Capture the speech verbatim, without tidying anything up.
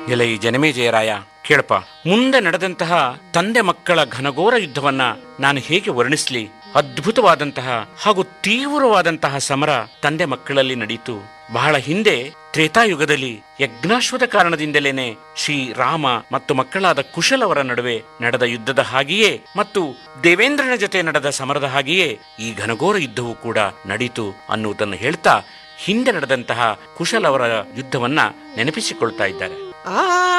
ಎಲೈ ಜನಮೇಜಯರಾಯ, ಕೇಳಪ್ಪ, ಮುಂದೆ ನಡೆದಂತಹ ತಂದೆ ಮಕ್ಕಳ ಘನಘೋರ ಯುದ್ಧವನ್ನ ನಾನು ಹೇಗೆ ವರ್ಣಿಸ್ಲಿ? ಅದ್ಭುತವಾದಂತಹ ಹಾಗೂ ತೀವ್ರವಾದಂತಹ ಸಮರ ತಂದೆ ಮಕ್ಕಳಲ್ಲಿ ನಡೆಯಿತು. ಬಹಳ ಹಿಂದೆ ತ್ರೇತಾಯುಗದಲ್ಲಿ ಯಜ್ಞಾಶ್ವದ ಕಾರಣದಿಂದಲೇನೆ ಶ್ರೀ ರಾಮ ಮತ್ತು ಮಕ್ಕಳಾದ ಕುಶಲವರ ನಡುವೆ ನಡೆದ ಯುದ್ಧದ ಹಾಗೆಯೇ ಮತ್ತು ದೇವೇಂದ್ರನ ಜೊತೆ ನಡೆದ ಸಮರದ ಹಾಗೆಯೇ ಈ ಘನಘೋರ ಯುದ್ಧವೂ ಕೂಡ ನಡೆಯಿತು ಅನ್ನುವುದನ್ನು ಹೇಳ್ತಾ ಹಿಂದೆ ನಡೆದಂತಹ ಕುಶಲವರ ಯುದ್ಧವನ್ನ ನೆನಪಿಸಿಕೊಳ್ತಾ ಇದ್ದಾರೆ.